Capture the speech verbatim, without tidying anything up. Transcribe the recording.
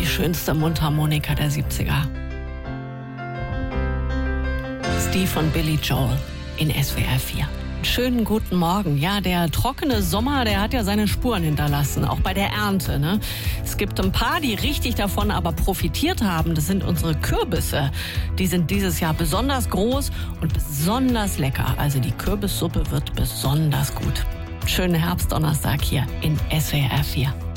schönste Mundharmonika der siebziger. Steve und Billy Joel in S W R vier. Schönen guten Morgen. Ja, der trockene Sommer, der hat ja seine Spuren hinterlassen, auch bei der Ernte, ne? Es gibt ein paar, die richtig davon aber profitiert haben. Das sind unsere Kürbisse. Die sind dieses Jahr besonders groß und besonders lecker. Also die Kürbissuppe wird besonders gut. Schönen Herbstdonnerstag hier in S W R vier.